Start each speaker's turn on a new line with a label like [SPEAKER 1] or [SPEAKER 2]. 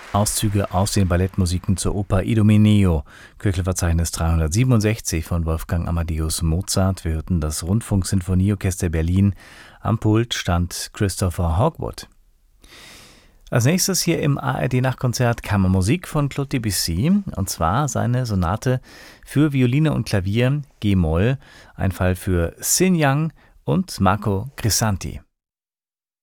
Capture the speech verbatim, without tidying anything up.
[SPEAKER 1] Auszüge aus den Ballettmusiken zur Oper Idomeneo, Köchelverzeichnis dreihundertsiebenundsechzig von Wolfgang Amadeus Mozart. Wir hörten das Rundfunksinfonieorchester Berlin. Am Pult stand Christopher Hogwood. Als nächstes hier im A R D-Nachtkonzert Kammermusik von Claude Debussy, und zwar seine Sonate für Violine und Klavier G-Moll, ein Fall für Sin Yang und Marco Grisanti.